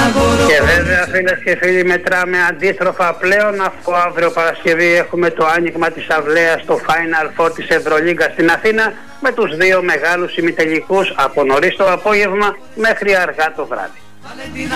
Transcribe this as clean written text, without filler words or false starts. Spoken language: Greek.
Και βέβαια, φίλες και φίλοι, μετράμε αντίστροφα πλέον, αφού αύριο Παρασκευή έχουμε το άνοιγμα της αυλαίας στο Final Four της Ευρωλίγκα στην Αθήνα, με τους δύο μεγάλους ημιτελικούς από νωρίς το απόγευμα μέχρι αργά το βράδυ.